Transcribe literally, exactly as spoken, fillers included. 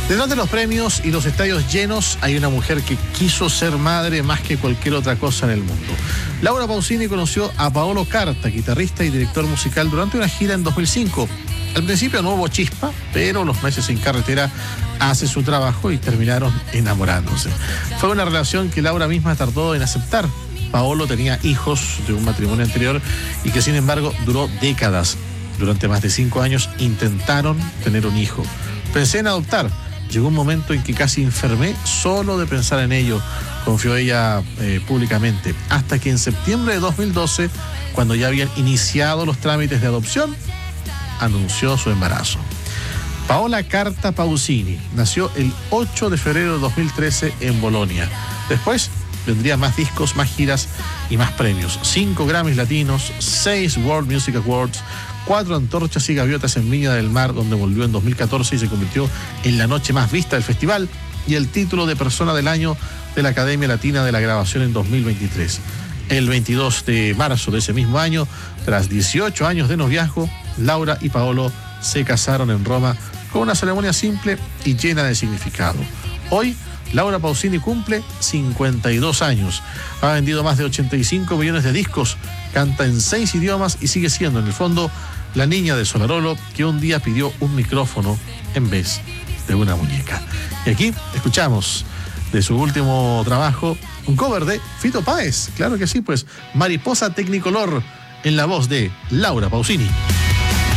Detrás de los premios y los estadios llenos hay una mujer que quiso ser madre más que cualquier otra cosa en el mundo. Laura Pausini conoció a Paolo Carta, guitarrista y director musical, durante una gira en dos mil cinco. Al principio no hubo chispa, pero los meses en carretera hace su trabajo y terminaron enamorándose. Fue una relación que Laura misma tardó en aceptar. Paolo tenía hijos de un matrimonio anterior y que sin embargo duró décadas. Durante más de cinco años intentaron tener un hijo. Pensé en adoptar. Llegó un momento en que casi enfermé solo de pensar en ello, confió ella eh, públicamente, hasta que en septiembre de dos mil doce, cuando ya habían iniciado los trámites de adopción, anunció su embarazo. Paola Carta Pausini nació el ocho de febrero de dos mil trece en Bolonia. Después vendrían más discos, más giras y más premios. Cinco Grammys latinos, seis World Music Awards, cuatro antorchas y gaviotas en Viña del Mar, donde volvió en dos mil catorce y se convirtió en la noche más vista del festival, y el título de Persona del Año de la Academia Latina de la Grabación en dos mil veintitrés. El veintidós de marzo de ese mismo año, tras dieciocho años de noviazgo, Laura y Paolo se casaron en Roma con una ceremonia simple y llena de significado. Hoy, Laura Pausini cumple cincuenta y dos años. Ha vendido más de ochenta y cinco millones de discos, canta en seis idiomas y sigue siendo, en el fondo, la niña de Solarolo que un día pidió un micrófono en vez de una muñeca. Y aquí escuchamos de su último trabajo un cover de Fito Páez. Claro que sí, pues Mariposa Tecnicolor, en la voz de Laura Pausini.